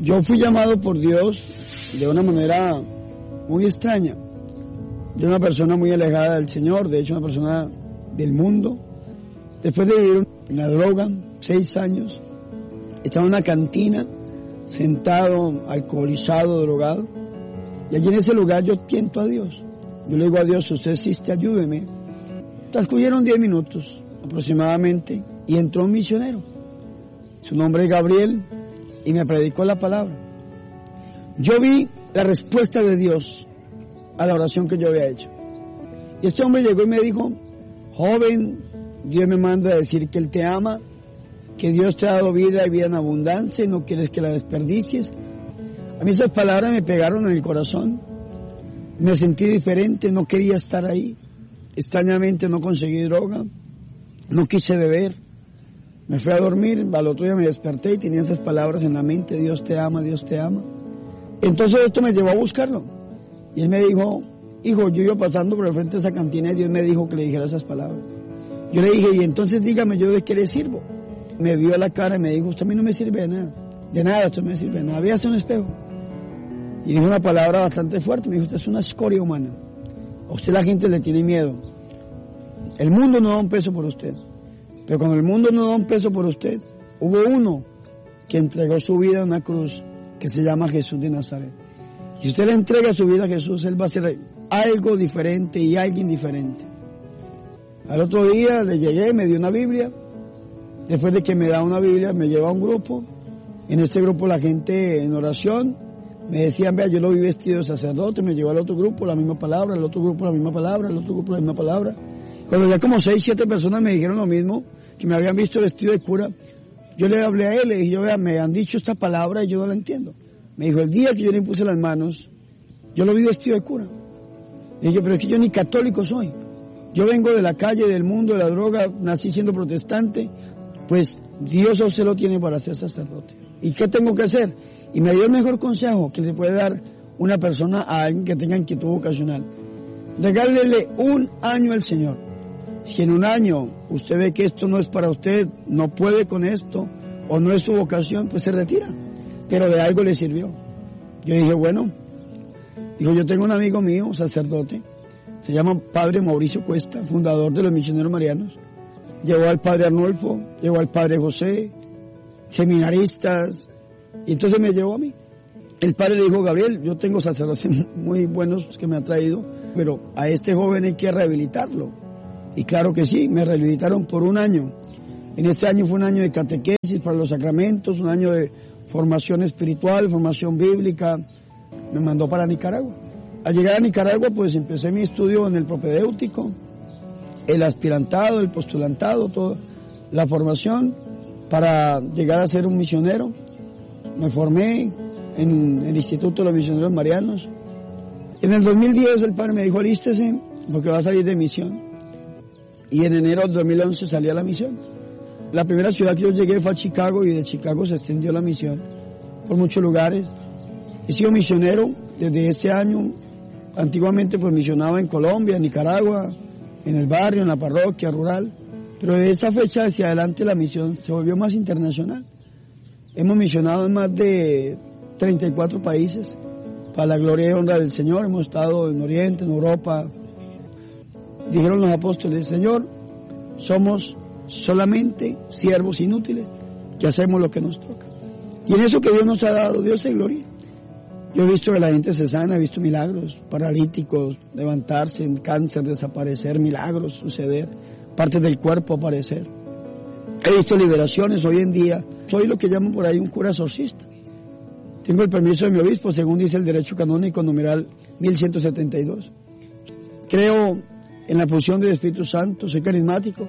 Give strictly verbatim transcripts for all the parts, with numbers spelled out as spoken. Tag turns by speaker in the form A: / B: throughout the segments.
A: Yo fui llamado por Dios de una manera muy extraña. Yo una persona muy alejada del Señor, de hecho una persona del mundo. Después de vivir en la droga, seis años, estaba en una cantina, sentado, alcoholizado, drogado. Y allí en ese lugar yo tiento a Dios. Yo le digo a Dios, usted existe, ayúdeme. Transcurrieron diez minutos aproximadamente y entró un misionero. Su nombre es Gabriel y me predicó la palabra. Yo vi la respuesta de Dios a la oración que yo había hecho. Y este hombre llegó y me dijo, joven, Dios me manda a decir que Él te ama, que Dios te ha dado vida y vida en abundancia y no quieres que la desperdicies. A mí esas palabras me pegaron en el corazón. Me sentí diferente, no quería estar ahí. Extrañamente no conseguí droga, no quise beber. Me fui a dormir, al otro día me desperté y tenía esas palabras en la mente, Dios te ama, Dios te ama. Entonces esto me llevó a buscarlo. Y él me dijo, hijo, yo iba pasando por el frente de esa cantina y Dios me dijo que le dijera esas palabras. Yo le dije, y entonces dígame yo de qué le sirvo. Me vio a la cara y me dijo, usted a mí no me sirve de nada. De nada, usted no me sirve de nada. Véase un espejo. Y dijo una palabra bastante fuerte, me dijo, usted es una escoria humana. A usted la gente le tiene miedo. El mundo no da un peso por usted. Pero cuando el mundo no da un peso por usted, hubo uno que entregó su vida a una cruz que se llama Jesús de Nazaret. Y si usted le entrega su vida a Jesús, Él va a ser algo diferente y alguien diferente. Al otro día le llegué, me dio una Biblia. Después de que me da una Biblia, me lleva a un grupo. En este grupo la gente en oración me decían, vea, yo lo vi vestido de sacerdote. Me llevó al otro grupo la misma palabra, al otro grupo la misma palabra, al otro grupo la misma palabra. Cuando ya como seis, siete personas me dijeron lo mismo, que me habían visto vestido de cura, yo le hablé a él, le dije, yo, vea, me han dicho esta palabra y yo no la entiendo. Me dijo, el día que yo le impuse las manos, yo lo vi vestido de cura. Le dije, pero es que yo ni católico soy. Yo vengo de la calle, del mundo, de la droga, nací siendo protestante. Pues Dios a usted lo tiene para ser sacerdote. ¿Y qué tengo que hacer? Y me dio el mejor consejo que le puede dar una persona a alguien que tenga inquietud vocacional. Regálele un año al Señor. Si en un año usted ve que esto no es para usted, no puede con esto, o no es su vocación, pues se retira. Pero de algo le sirvió. Yo dije, bueno, dijo, yo tengo un amigo mío, sacerdote, se llama Padre Mauricio Cuesta, fundador de los Misioneros Marianos. Llevó al Padre Arnulfo, llevó al Padre José, seminaristas, y entonces me llevó a mí. El padre le dijo, Gabriel, yo tengo sacerdotes muy buenos que me han traído, pero a este joven hay que rehabilitarlo. Y claro que sí, me rehabilitaron por un año. En este año fue un año de catequesis para los sacramentos, un año de formación espiritual, formación bíblica. Me mandó para Nicaragua. Al llegar a Nicaragua, pues empecé mi estudio en el propedéutico, el aspirantado, el postulantado, toda la formación para llegar a ser un misionero. Me formé en el Instituto de los Misioneros Marianos. En el dos mil diez el padre me dijo, alístese porque va a salir de misión. Y en enero del dos mil once salí a la misión. La primera ciudad que yo llegué fue a Chicago y de Chicago se extendió la misión por muchos lugares. He sido misionero desde ese año. Antiguamente pues misionaba en Colombia, en Nicaragua, en el barrio, en la parroquia rural. Pero de esta fecha hacia adelante la misión se volvió más internacional. Hemos misionado en más de treinta y cuatro países para la gloria y honra del Señor. Hemos estado en Oriente, en Europa. Dijeron los apóstoles, Señor, somos solamente siervos inútiles que hacemos lo que nos toca. Y en eso que Dios nos ha dado, Dios se gloria. Yo he visto que la gente se sana, he visto milagros, paralíticos, levantarse, en cáncer, desaparecer, milagros suceder, partes del cuerpo aparecer. He visto liberaciones hoy en día. Soy lo que llaman por ahí un cura exorcista. Tengo el permiso de mi obispo, según dice el derecho canónico numeral mil ciento setenta y dos. Creo en la fusión del Espíritu Santo, soy carismático.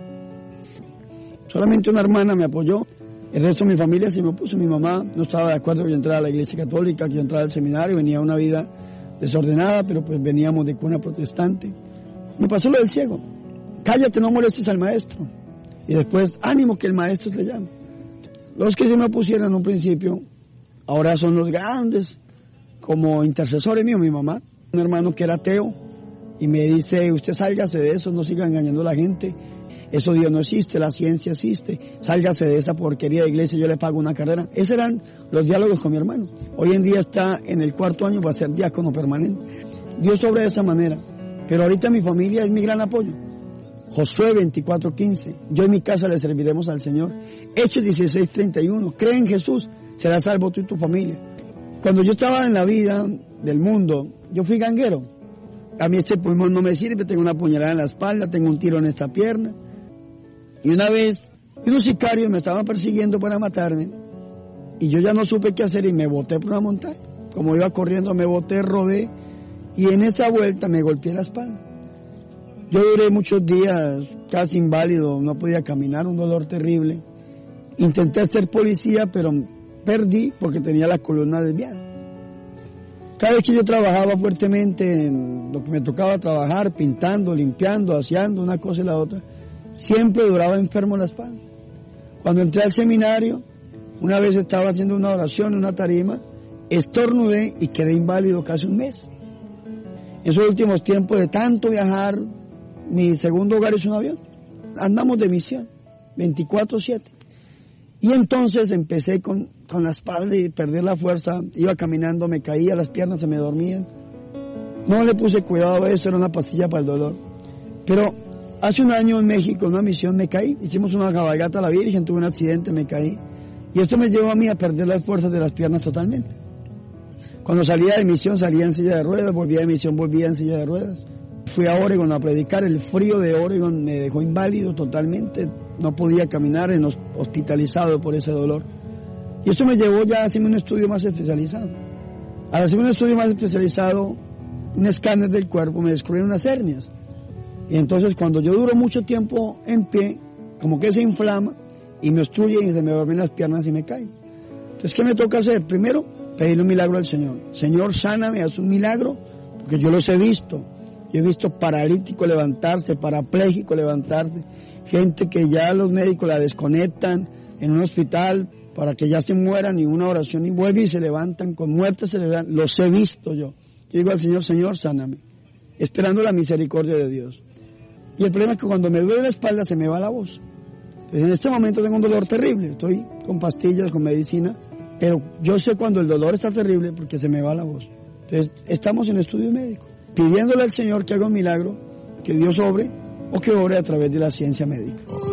A: Solamente una hermana me apoyó, el resto de mi familia se me opuso. Mi mamá no estaba de acuerdo que yo entrara a la iglesia católica, que yo entrara al seminario, venía una vida desordenada, pero pues veníamos de cuna protestante. Me pasó lo del ciego, cállate, no molestes al maestro. Y después, ánimo que el maestro te llame. Los que se me opusieron en un principio, ahora son los grandes, como intercesores míos, mi mamá, un hermano que era ateo, y me dice, usted sálgase de eso, no siga engañando a la gente. eso Dios no existe, la ciencia existe, sálgase de esa porquería de iglesia, yo le pago una carrera. Esos eran los diálogos con mi hermano. Hoy en día está en el cuarto año para ser diácono permanente. Dios obra de esa manera, pero ahorita mi familia es mi gran apoyo. Josué veinticuatro quince, yo en mi casa le serviremos al Señor. Hechos dieciséis treinta y uno, cree en Jesús, serás salvo tú y tu familia. Cuando yo estaba en la vida del mundo, yo fui ganguero. A mí este pulmón no me sirve, tengo una puñalada en la espalda, tengo un tiro en esta pierna. Y una vez, unos sicarios me estaban persiguiendo para matarme, y yo ya no supe qué hacer y me boté por una montaña. Como iba corriendo, me boté, rodé, y en esa vuelta me golpeé la espalda. Yo duré muchos días casi inválido, no podía caminar, un dolor terrible. Intenté ser policía, pero perdí porque tenía la columna desviada. Cada vez que yo trabajaba fuertemente en lo que me tocaba trabajar, pintando, limpiando, aseando, una cosa y la otra, siempre duraba enfermo la espalda. Cuando entré al seminario, una vez estaba haciendo una oración en una tarima, estornudé y quedé inválido casi un mes. En esos últimos tiempos de tanto viajar, mi segundo hogar es un avión. Andamos de misión, veinticuatro siete. Y entonces empecé con, con la espalda y perdí la fuerza, iba caminando, me caía, las piernas se me dormían. No le puse cuidado a eso, era una pastilla para el dolor. Pero hace un año en México, en una misión, me caí, hicimos una cabalgata a la Virgen, tuve un accidente, me caí. Y esto me llevó a mí a perder las fuerzas de las piernas totalmente. Cuando salía de misión, salía en silla de ruedas, volvía de misión, volvía en silla de ruedas. Fui a Oregon a predicar, el frío de Oregon me dejó inválido totalmente, no podía caminar, en hospitalizado por ese dolor. Y esto me llevó ya a hacerme un estudio más especializado. Al hacerme un estudio más especializado, un escáner del cuerpo, me descubrieron unas hernias. Y entonces cuando yo duro mucho tiempo en pie, como que se inflama y me obstruye y se me duermen las piernas y me caigo. Entonces, ¿qué me toca hacer? Primero, pedirle un milagro al Señor. Señor, sáname, haz un milagro, porque yo los he visto. Yo he visto paralítico levantarse, parapléjico levantarse, gente que ya los médicos la desconectan en un hospital para que ya se mueran y una oración y vuelve y se levantan, con muerte se levantan. Los he visto yo. Yo digo al Señor, Señor, sáname, esperando la misericordia de Dios. Y el problema es que cuando me duele la espalda se me va la voz. Entonces, en este momento tengo un dolor terrible, estoy con pastillas, con medicina, pero yo sé cuando el dolor está terrible porque se me va la voz. Entonces, estamos en estudio médico, pidiéndole al Señor que haga un milagro, que Dios obre o que obre a través de la ciencia médica.